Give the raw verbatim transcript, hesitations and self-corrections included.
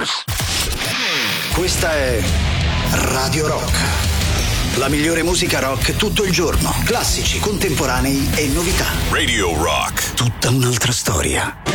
business. Questa è Radio Rock. La migliore musica rock tutto il giorno. Classici, contemporanei e novità. Radio Rock. Tutta un'altra storia.